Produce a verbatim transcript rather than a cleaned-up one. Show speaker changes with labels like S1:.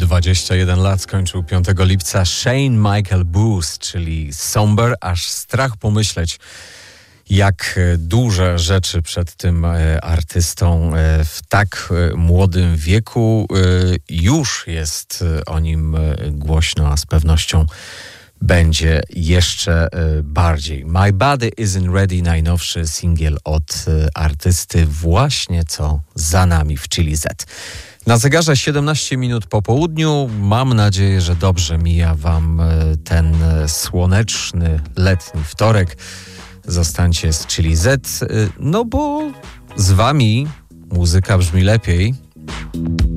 S1: dwadzieścia jeden lat, skończył piątego lipca Shane Michael Booth, czyli Somber, aż strach pomyśleć, jak duże rzeczy przed tym artystą w tak młodym wieku. Już jest o nim głośno, a z pewnością będzie jeszcze bardziej. My Body Isn't Ready, najnowszy singiel od artysty właśnie co za nami w Chili Z. Na zegarze siedemnaście minut po południu. Mam nadzieję, że dobrze mija wam ten słoneczny, letni wtorek. Zostańcie z Chili Z, no bo z wami muzyka brzmi lepiej.